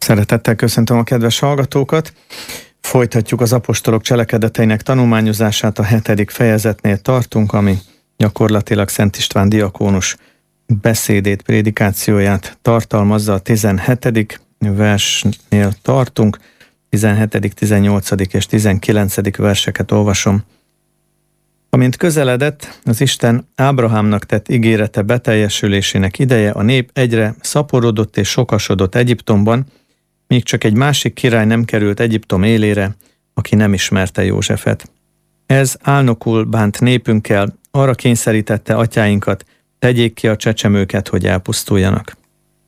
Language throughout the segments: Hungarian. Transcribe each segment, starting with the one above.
Szeretettel köszöntöm a kedves hallgatókat. Folytatjuk az apostolok cselekedeteinek tanulmányozását, a 7. fejezetnél tartunk, ami gyakorlatilag Szent István diakónus beszédét, prédikációját tartalmazza. A 17. versnél tartunk, 17., 18. és 19. verseket olvasom. Amint közeledett az Isten Ábrahámnak tett ígérete beteljesülésének ideje, a nép egyre szaporodott és sokasodott Egyiptomban, míg csak egy másik király nem került Egyiptom élére, aki nem ismerte Józsefet. Ez álnokul bánt népünkkel, arra kényszerítette atyáinkat, tegyék ki a csecsemőket, hogy elpusztuljanak.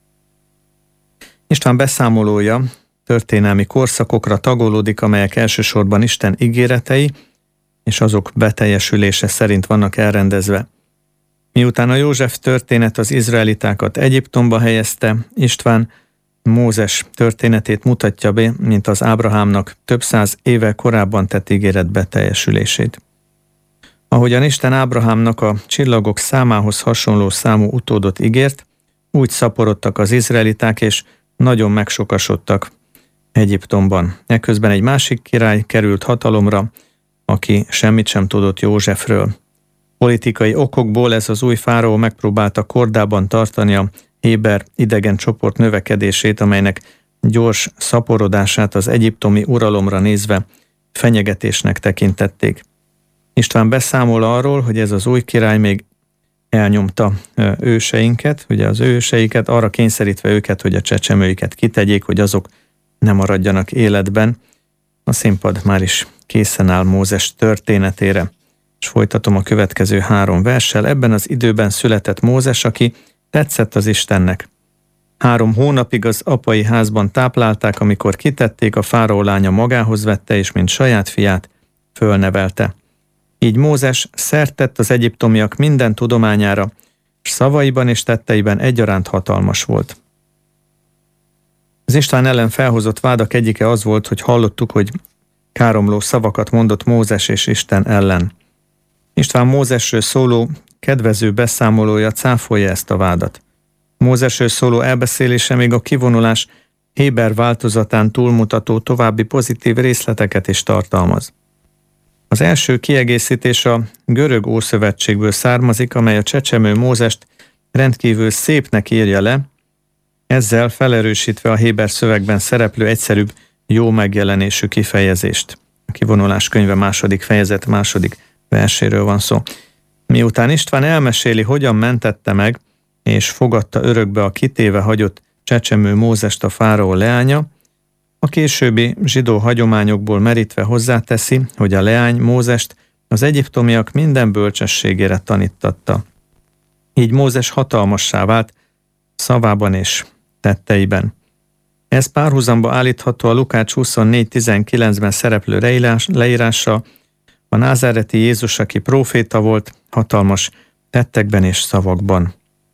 István beszámolója történelmi korszakokra tagolódik, amelyek elsősorban Isten ígéretei és azok beteljesülése szerint vannak elrendezve. Miután a József történet az izraelitákat Egyiptomba helyezte, István Mózes történetét mutatja be, mint az Ábrahámnak több száz évvel korábban tett ígéret beteljesülését. Ahogyan Isten Ábrahámnak a csillagok számához hasonló számú utódot ígért, úgy szaporodtak az izraeliták, és nagyon megsokasodtak Egyiptomban. Ekközben egy másik király került hatalomra, aki semmit sem tudott Józsefről. Politikai okokból ez az új fáraó megpróbálta kordában tartani a héber idegen csoport növekedését, amelynek gyors szaporodását az egyiptomi uralomra nézve fenyegetésnek tekintették. István beszámol arról, hogy ez az új király még elnyomta őseinket, ugye az őseiket, arra kényszerítve őket, hogy a csecsemőiket kitegyék, hogy azok ne maradjanak életben. A színpad már is készen áll Mózes történetére. És folytatom a következő 3 verssel. Ebben az időben született Mózes, aki tetszett az Istennek. 3 hónapig az apai házban táplálták, amikor kitették, a fáraó lánya magához vette, és mint saját fiát fölnevelte. Így Mózes szert tett az egyiptomiak minden tudományára, és szavaiban és tetteiben egyaránt hatalmas volt. Az István ellen felhozott vádak egyike az volt, hogy hallottuk, hogy káromló szavakat mondott Mózes és Isten ellen. István Mózesről szóló kedvező beszámolója cáfolja ezt a vádat. Mózesről szóló elbeszélése még a kivonulás héber változatán túlmutató további pozitív részleteket is tartalmaz. Az első kiegészítés a görög ószövetségből származik, amely a csecsemő Mózest rendkívül szépnek írja le, ezzel felerősítve a héber szövegben szereplő egyszerűbb, jó megjelenésű kifejezést. A kivonulás könyve 2. fejezet 2. verséről van szó. Miután István elmeséli, hogyan mentette meg, és fogadta örökbe a kitéve hagyott csecsemő Mózest a fáraó leánya, a későbbi zsidó hagyományokból merítve hozzáteszi, hogy a leány Mózest az egyiptomiak minden bölcsességére tanítatta. Így Mózes hatalmassá vált szavában és tetteiben. Ez párhuzamba állítható a Lukács 24.19-ben szereplő leírással, a názáreti Jézus, aki próféta volt, hatalmas tettekben és szavakban.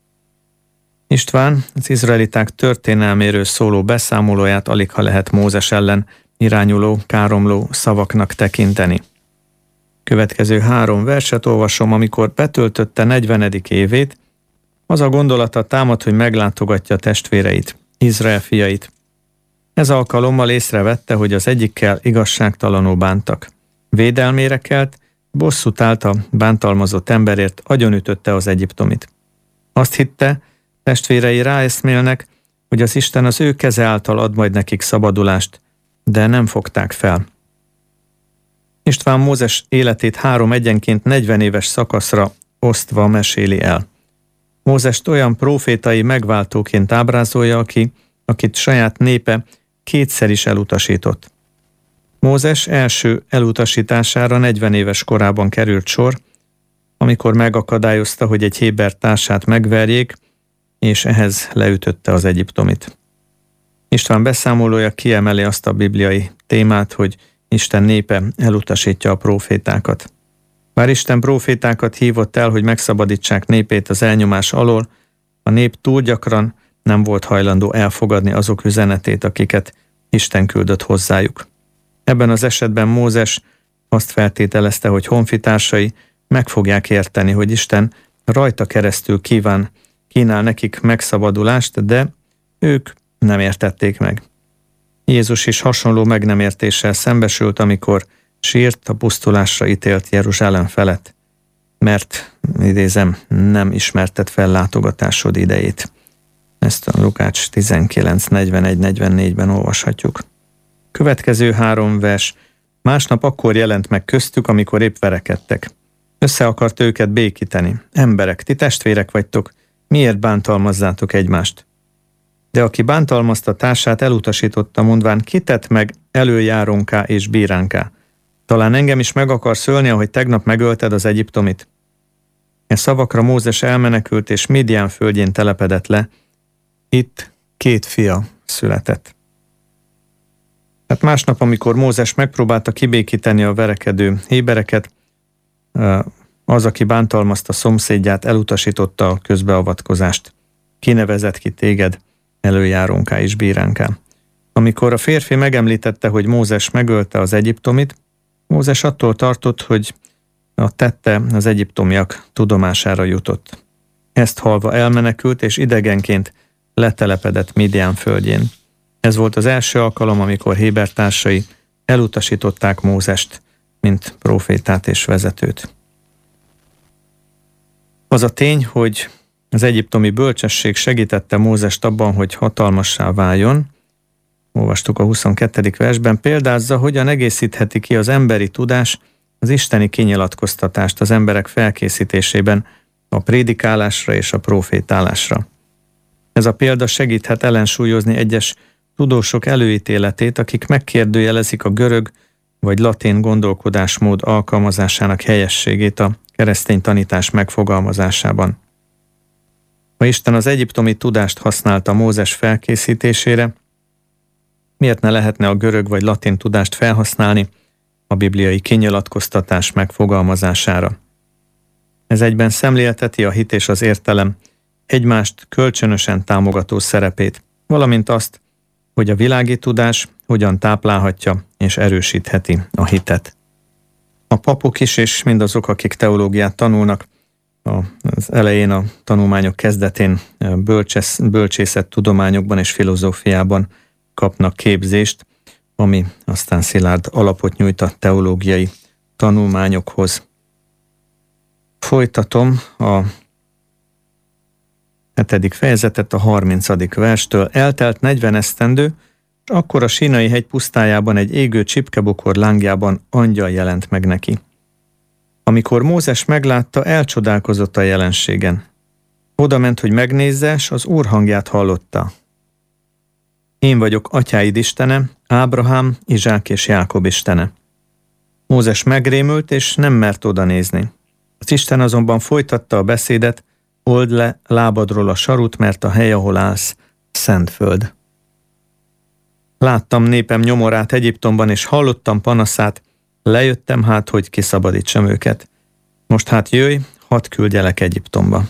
István az izraeliták történelméről szóló beszámolóját aligha lehet Mózes ellen irányuló, káromló szavaknak tekinteni. Következő 3 verset olvasom. Amikor betöltötte 40. évét, az a gondolata támad, hogy meglátogatja testvéreit, Izrael fiait. Ez alkalommal észrevette, hogy az egyikkel igazságtalanul bántak. Védelmére kelt, bosszút állt a bántalmazott emberért, agyonütötte az egyiptomit. Azt hitte, testvérei ráeszmélnek, hogy az Isten az ő keze által ad majd nekik szabadulást, de nem fogták fel. István Mózes életét 3 egyenként 40 éves szakaszra osztva meséli el. Mózest olyan prófétai megváltóként ábrázolja, akit saját népe 2-szer is elutasított. Mózes első elutasítására 40 éves korában került sor, amikor megakadályozta, hogy egy héber társát megverjék, és ehhez leütötte az egyiptomit. István beszámolója kiemeli azt a bibliai témát, hogy Isten népe elutasítja a prófétákat. Bár Isten prófétákat hívott el, hogy megszabadítsák népét az elnyomás alól, a nép túl gyakran nem volt hajlandó elfogadni azok üzenetét, akiket Isten küldött hozzájuk. Ebben az esetben Mózes azt feltételezte, hogy honfitársai meg fogják érteni, hogy Isten rajta keresztül kínál nekik megszabadulást, de ők nem értették meg. Jézus is hasonló meg nem értéssel szembesült, amikor sírt a pusztulásra ítélt Jeruzsálem felett, mert, idézem, nem ismerted fel látogatásod idejét. Ezt a Lukács 19:41-44-ben olvashatjuk. Következő 3 vers. Másnap akkor jelent meg köztük, amikor épp verekedtek. Össze akart őket békíteni. Emberek, ti testvérek vagytok, miért bántalmazzátok egymást? De aki bántalmazta társát, elutasította, mondván, kitett meg előjárónká és bíránká. Talán engem is meg akarsz ölni, ahogy tegnap megölted az egyiptomit? E szavakra Mózes elmenekült, és Midian földjén telepedett le. Itt 2 fia született. Hát másnap, amikor Mózes megpróbálta kibékíteni a verekedő hébereket, az, aki bántalmazta szomszédját, elutasította a közbeavatkozást. Kinevezett ki téged előjárónká és bíránká. Amikor a férfi megemlítette, hogy Mózes megölte az egyiptomit, Mózes attól tartott, hogy a tette az egyiptomiak tudomására jutott. Ezt hallva elmenekült, és idegenként letelepedett Midian földjén. Ez volt az első alkalom, amikor héber társai elutasították Mózest, mint prófétát és vezetőt. Az a tény, hogy az egyiptomi bölcsesség segítette Mózest abban, hogy hatalmassá váljon, olvastuk a 22. versben, példázza, hogyan egészítheti ki az emberi tudás az isteni kinyilatkoztatást az emberek felkészítésében a prédikálásra és a profétálásra. Ez a példa segíthet ellensúlyozni egyes tudósok előítéletét, akik megkérdőjelezik a görög vagy latin gondolkodásmód alkalmazásának helyességét a keresztény tanítás megfogalmazásában. Ha Isten az egyiptomi tudást használta Mózes felkészítésére, miért ne lehetne a görög vagy latin tudást felhasználni a bibliai kinyilatkoztatás megfogalmazására? Ez egyben szemlélteti a hit és az értelem egymást kölcsönösen támogató szerepét, valamint azt, hogy a világi tudás hogyan táplálhatja és erősítheti a hitet. A papok is, és mindazok, akik teológiát tanulnak, az elején, a tanulmányok kezdetén bölcsészet tudományokban és filozófiában kapnak képzést, ami aztán szilárd alapot nyújt a teológiai tanulmányokhoz. Folytatom a 7. fejezetet a 30. verstől. Eltelt 40 esztendő, és akkor a Sínai hegy pusztájában egy égő csipkebokor lángjában angyal jelent meg neki. Amikor Mózes meglátta, elcsodálkozott a jelenségen. Oda ment, hogy megnézze, s az Úr hangját hallotta. Én vagyok atyáid Istene, Ábrahám, Izsák és Jákob Istene. Mózes megrémült, és nem mert oda nézni. Az Isten azonban folytatta a beszédet, old le lábadról a sarut, mert a hely, ahol állsz, szent föld. Láttam népem nyomorát Egyiptomban, és hallottam panaszát, lejöttem hát, hogy kiszabadítsam őket. Most hát jöjj, hadd küldjelek Egyiptomba.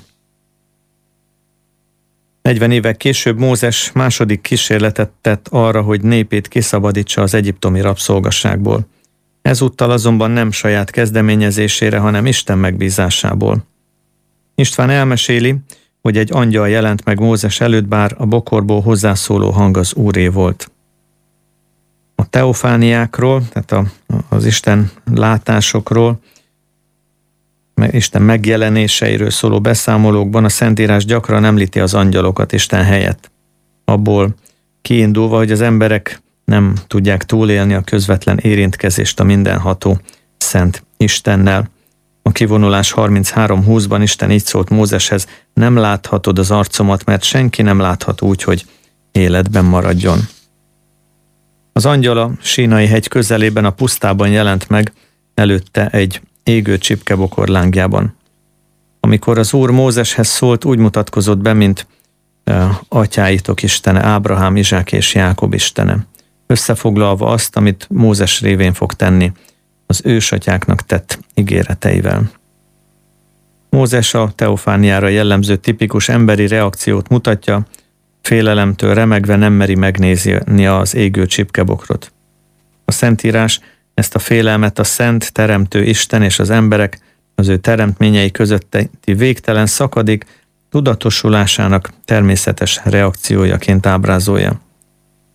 40 évek később Mózes második kísérletet tett arra, hogy népét kiszabadítsa az egyiptomi rabszolgasságból. Ezúttal azonban nem saját kezdeményezésére, hanem Isten megbízásából. István elmeséli, hogy egy angyal jelent meg Mózes előtt, bár a bokorból hozzászóló hang az Úré volt. A teofániákról, tehát az Isten látásokról, Isten megjelenéseiről szóló beszámolókban a Szentírás gyakran említi az angyalokat Isten helyett. Abból kiindulva, hogy az emberek nem tudják túlélni a közvetlen érintkezést a mindenható Szent Istennel. A kivonulás 33:20-ban Isten így szólt Mózeshez, nem láthatod az arcomat, mert senki nem láthat úgy, hogy életben maradjon. Az angyal a Sínai hegy közelében a pusztában jelent meg, előtte egy égő csipkebokor lángjában. Amikor az Úr Mózeshez szólt, úgy mutatkozott be, mint atyáitok Istene, Ábrahám, Izsák és Jákob Istene. Összefoglalva azt, amit Mózes révén fog tenni, az ősatyáknak tett ígéreteivel. Mózes a teofániára jellemző tipikus emberi reakciót mutatja, félelemtől remegve nem meri megnézni az égő csipkebokrot. A Szentírás ezt a félelmet a szent, teremtő Isten és az emberek az ő teremtményei közötti végtelen szakadék tudatosulásának természetes reakciójaként ábrázolja.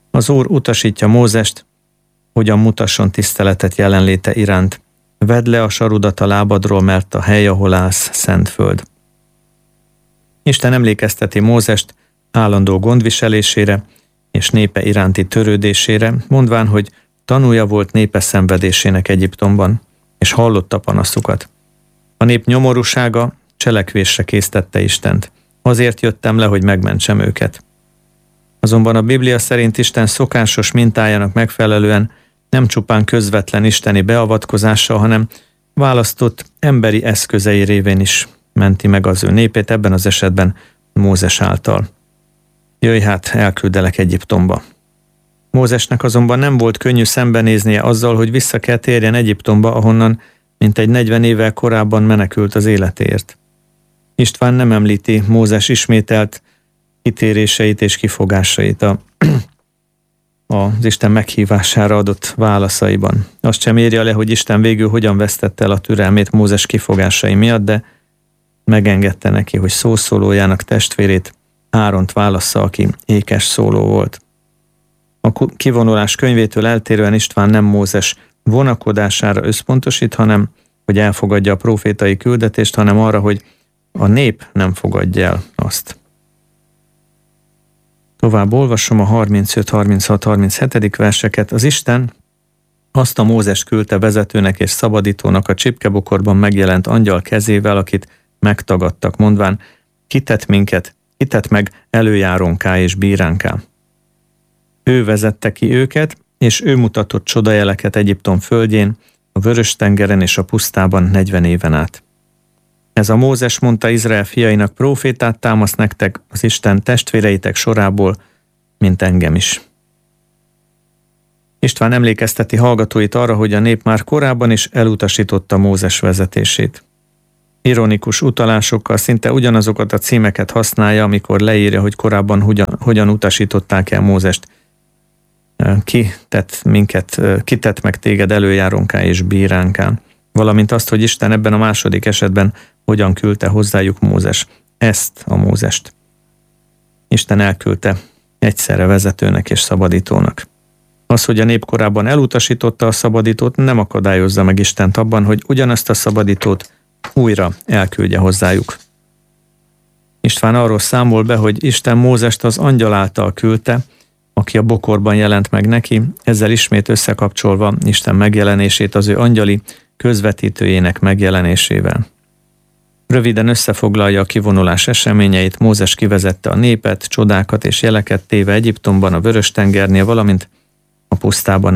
Az Úr utasítja Mózest, hogyan mutasson tiszteletet jelenléte iránt. Vedd le a sarudat a lábadról, mert a hely, ahol állsz, szent föld. Isten emlékezteti Mózest állandó gondviselésére és népe iránti törődésére, mondván, hogy tanúja volt népe szenvedésének Egyiptomban, és hallotta panaszukat. A nép nyomorúsága cselekvésre késztette Istent. Azért jöttem le, hogy megmentsem őket. Azonban a Biblia szerint Isten szokásos mintájának megfelelően nem csupán közvetlen isteni beavatkozással, hanem választott emberi eszközei révén is menti meg az ő népét, ebben az esetben Mózes által. Jöjj hát, elküldelek Egyiptomba. Mózesnek azonban nem volt könnyű szembenéznie azzal, hogy vissza kell térjen Egyiptomba, ahonnan mintegy 40 évvel korábban menekült az életéért. István nem említi Mózes ismételt kitéréseit és kifogásait az Isten meghívására adott válaszaiban. Azt sem írja le, hogy Isten végül hogyan vesztette el a türelmét Mózes kifogásai miatt, de megengedte neki, hogy szószólójának testvérét, Áront válassza, aki ékes szóló volt. A kivonulás könyvétől eltérően István nem Mózes vonakodására összpontosít, hanem hogy elfogadja a prófétai küldetést, hanem arra, hogy a nép nem fogadja el azt. Tovább olvasom a 35, 36, 37. verseket. Az Isten azt a Mózes küldte vezetőnek és szabadítónak a csipkebokorban megjelent angyal kezével, akit megtagadtak, mondván, kitett meg előjárónká és bíránká. Ő vezette ki őket, és ő mutatott csodajeleket Egyiptom földjén, a Vörös-tengeren és a pusztában 40 éven át. Ez a Mózes mondta Izrael fiainak, prófétát támasz nektek az Isten testvéreitek sorából, mint engem is. István emlékezteti hallgatóit arra, hogy a nép már korábban is elutasította Mózes vezetését. Ironikus utalásokkal szinte ugyanazokat a címeket használja, amikor leírja, hogy korábban hogyan utasították el Mózest. Kitett meg téged előjárónká és bíránká. Valamint azt, hogy Isten ebben a második esetben hogyan küldte hozzájuk Mózes. Ezt a Mózest. Isten elküldte egyszerre vezetőnek és szabadítónak. Az, hogy a nép korábban elutasította a szabadítót, nem akadályozza meg Istent abban, hogy ugyanazt a szabadítót újra elküldje hozzájuk. István arról számol be, hogy Isten Mózest az angyal által küldte, aki a bokorban jelent meg neki, ezzel ismét összekapcsolva Isten megjelenését az ő angyali közvetítőjének megjelenésével. Röviden összefoglalja a kivonulás eseményeit, Mózes kivezette a népet, csodákat és jeleket téve Egyiptomban, a Vörös-tengernél, valamint a pusztában